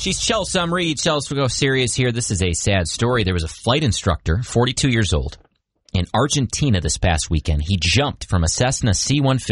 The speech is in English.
She's Chelsea Reed. Chelsea, we'll go serious here. This is a sad story. There was a flight instructor, 42 years old, in Argentina this past weekend. He jumped from a Cessna C-150